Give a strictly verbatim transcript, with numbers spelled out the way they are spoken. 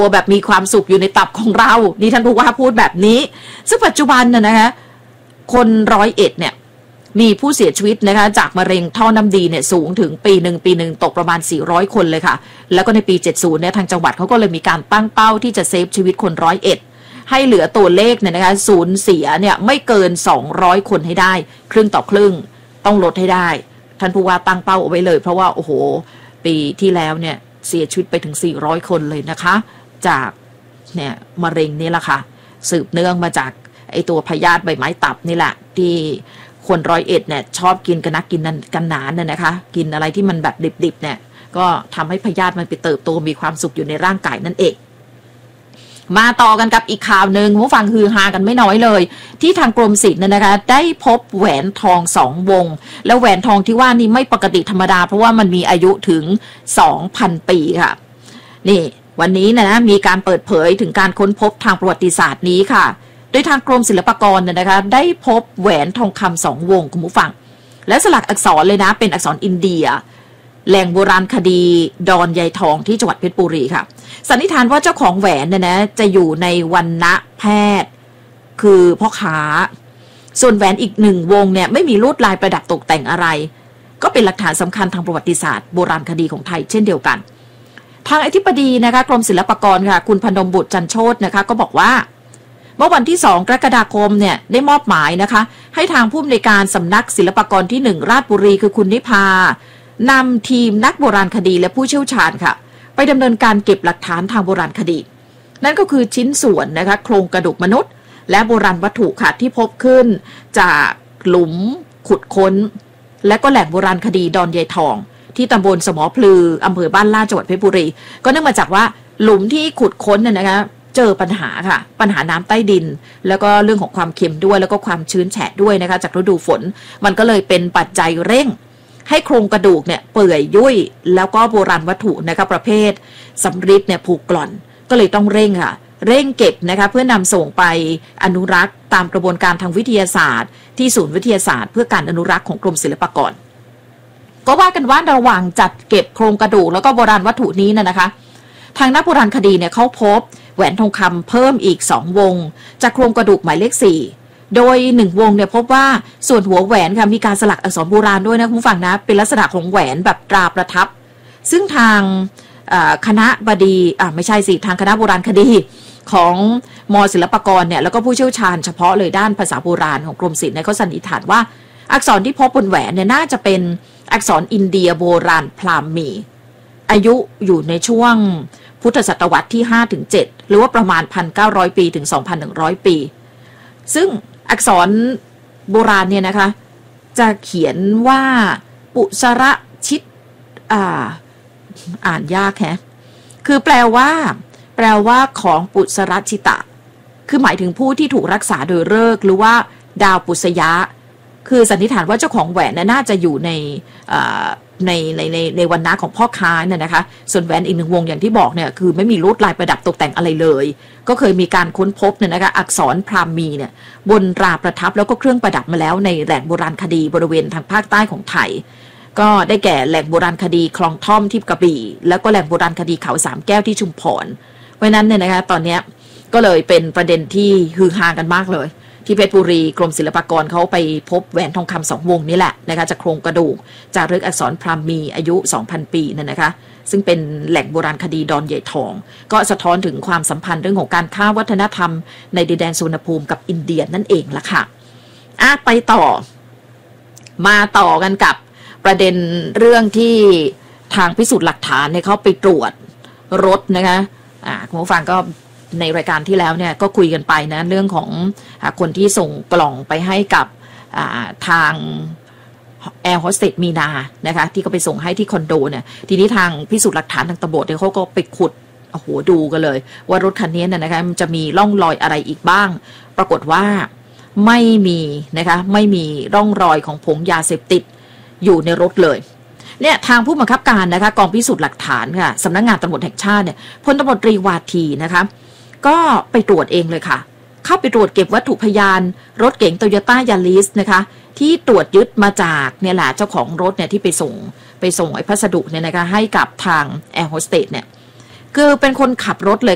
ตัวแบบมีความสุขอยู่ในตับของเรานี่ท่านผู้ว่าพูดแบบนี้ซึ่งปัจจุบันน่ะนะคะคนร้อยเอ็ดเนี่ยมีผู้เสียชีวิตนะคะจากมะเร็งท่อน้ำดีเนี่ยสูงถึงปีหนึ่งปีหนึ่งตกประมาณสี่ร้อยคนเลยค่ะแล้วก็ในปีเจ็ดสิบเนี่ยทางจังหวัดเขาก็เลยมีการตั้งเป้าที่จะเซฟชีวิตคนร้อยเอ็ดให้เหลือตัวเลขเนี่ยนะคะสูญเสียเนี่ยไม่เกินสองร้อยคนให้ได้ครึ่งต่อครึ่งต้องลดให้ได้ท่านผู้ว่าตั้งเป้าเอาไว้เลยเพราะว่าโอ้โหปีที่แล้วเนี่ยเสียชีวิตไปถึงสี่ร้อยคนเลยนะคะจากเนี่ยมะเร็งนี่แหละค่ะสืบเนื่องมาจากไอตัวพยาธิใบไม้ตับนี่แหละที่คนร้อยเอ็ดเนี่ยชอบกินกันนักกินกันหนานเนี่ยนะคะกินอะไรที่มันแบบดิบๆเนี่ยก็ทำให้พยาธิมันไปเติบโตมีความสุขอยู่ในร่างกายนั่นเองมาต่อกันกับอีกข่าวหนึ่งผู้ฟังฮือฮากันไม่น้อยเลยที่ทางกรมศิลป์เนี่ยนะคะได้พบแหวนทองสองวงแล้วแหวนทองที่ว่านี่ไม่ปกติธรรมดาเพราะว่ามันมีอายุถึง สองพัน ปีค่ะนี่วันนี้นะมีการเปิดเผยถึงการค้นพบทางประวัติศาสตร์นี้ค่ะโดยทางกรมศิลปากรเนี่ยนะคะได้พบแหวนทองคำสองวงคุณผู้ฟังและสลักอักษรเลยนะเป็นอักษรอินเดียแหล่งโบราณคดีดอนยายทองที่จังหวัดเพชรบุรีค่ะสันนิษฐานว่าเจ้าของแหวนเนี่ยนะจะอยู่ในวรรณแพทย์คือพ่อค้าส่วนแหวนอีกหนึ่งวงเนี่ยไม่มีลวดลายประดับตกแต่งอะไรก็เป็นหลักฐานสำคัญทางประวัติศาสตร์โบราณคดีของไทยเช่นเดียวกันทางอธิบดีนะคะกรมศิลปากรค่ะคุณพนมบุตรจันโชตินะคะก็บอกว่าเมื่อวันที่สองกรกฎาคมเนี่ยได้มอบหมายนะคะให้ทางผู้อำนวยการสำนักศิลปากรที่หนึ่งราชบุรีคือคุณนิพานำทีมนักโบราณคดีและผู้เชี่ยวชาญค่ะไปดำเนินการเก็บหลักฐานทางโบราณคดีนั่นก็คือชิ้นส่วนนะคะโครงกระดูกมนุษย์และโบราณวัตถุค่ะที่พบขึ้นจากหลุมขุดค้นและก็แหล่งโบราณคดีดอนยายทองที่ตำบลสมอพลืออำเภอบ้านลาดจังหวัดเพชรบุรีก็เนื่องมาจากว่าหลุมที่ขุดค้นเนี่ยนะคะเจอปัญหาค่ะปัญหาน้ำใต้ดินแล้วก็เรื่องของความเค็มด้วยแล้วก็ความชื้นแฉะด้วยนะคะจากฤดูฝนมันก็เลยเป็นปัจจัยเร่งให้โครงกระดูกเนี่ยเปื่อยยุ่ยแล้วก็โบราณวัตถุนะคะประเภทสำริดเนี่ยผุกร่อนก็เลยต้องเร่งค่ะเร่งเก็บนะคะเพื่อนำส่งไปอนุรักษ์ตามกระบวนการทางวิทยาศาสตร์ที่ศูนย์วิทยาศาสตร์เพื่อการอนุรักษ์ของกรมศิลปากรก็ว่ากันว่าระหว่างจัดเก็บโครงกระดูกแล้วก็โบราณวัตถุนี้น่ะนะคะทางนักโบราณคดีเนี่ยเขาพบแหวนทองคำเพิ่มอีกสองวงจากโครงกระดูกหมายเลขสี่โดยหนึ่งวงเนี่ยพบว่าส่วนหัวแหวนค่ะมีการสลักอักษรโบราณด้วยนะคุณผู้ฟังนะเป็นลักษณะของแหวนแบบตราประทับซึ่งทางคณะบดีอ่าไม่ใช่สิทางคณะโบราณคดีของม.ศิลปากรเนี่ยแล้วก็ผู้เชี่ยวชาญเฉพาะเลยด้านภาษาโบราณของกรมศิลป์เนี่ยเขาสันนิษฐานว่าอักษรที่พบบนแหวนเนี่ยน่าจะเป็นอักษรอินเดียโบราณพราหมีอายุอยู่ในช่วงพุทธศตวรรษที่ ห้าถึงเจ็ด หรือว่าประมาณ หนึ่งพันเก้าร้อย ปีถึง สองพันหนึ่งร้อย ปีซึ่งอักษรโบราณเนี่ยนะคะจะเขียนว่าปุสระชิตอ่าอ่านยากแฮะคือแปลว่าแปลว่าของปุสระชิตะคือหมายถึงผู้ที่ถูกรักษาโดยฤกษ์หรือว่าดาวปุษยะคือสันนิษฐานว่าเจ้าของแหวนน่าจะอยู่ในในในในในวรรณะของพ่อค้าเนี่ยนะคะส่วนแหวนอีกหนึ่งวงอย่างที่บอกเนี่ยคือไม่มีลวดลายประดับตกแต่งอะไรเลยก็เคยมีการค้นพบเนี่ยนะคะอักษรพราหมีเนี่ยบนตราประทับแล้วก็เครื่องประดับมาแล้วในแหล่งโบราณคดีบริเวณทางภาคใต้ของไทยก็ได้แก่แหล่งโบราณคดีคลองท่อมที่กระบี่แล้วก็แหล่งโบราณคดีเขาสามแก้วที่ชุมพรเพราะนั้นเนี่ยนะคะตอนนี้ก็เลยเป็นประเด็นที่ฮือฮากันมากเลยที่เพชรบุรีกรมศิลปากรเขาไปพบแหวนทองคำสองวงนี่แหละนะคะจากโครงกระดูกจากฤกษ์อักษรพราหมีอายุ สองพัน ปีนั่นนะคะซึ่งเป็นแหล่งโบราณคดีดอนใหญ่ทองก็สะท้อนถึงความสัมพันธ์เรื่องของการค้าวัฒนธรรมในดินแดนสุวรรณภูมิกับอินเดียนั่นเองล่ะค่ะอ่ะไปต่อมาต่อกันกับประเด็นเรื่องที่ทางพิสูจน์หลักฐานเนี่ยเขาไปตรวจรถนะคะอ่าคุณผู้ฟังก็ในรายการที่แล้วเนี่ยก็คุยกันไปนะเรื่องของคนที่ส่งกล่องไปให้กับทางแอร์โฮสเตสมีนานะคะที่ก็ไปส่งให้ที่คอนโดเนี่ยทีนี้ทางพิสูจน์หลักฐานทางตำรวจเนี่ยเขาก็ไปขุดโอ้โหดูกันเลยว่ารถคันนี้เนี่ยนะคะมันจะมีร่องรอยอะไรอีกบ้างปรากฏว่าไม่มีนะคะไม่มีร่องรอยของผงยาเสพติดอยู่ในรถเลยเนี่ยทางผู้บังคับการนะคะกองพิสูจน์หลักฐานค่ะสำนักงานตำรวจแห่งชาติเนี่ยพลตำรวจตรีวาทีนะคะก็ไปตรวจเองเลยค่ะเข้าไปตรวจเก็บวัตถุพยานรถเก๋งโตโยต้ายาริสนะคะที่ตรวจยึดมาจากเนี่ยแหละเจ้าของรถเนี่ยที่ไปส่งไปส่งไอ้พัสดุเนี่ยนะคะให้กับทางแอร์โฮสเตสเนี่ยคือเป็นคนขับรถเลย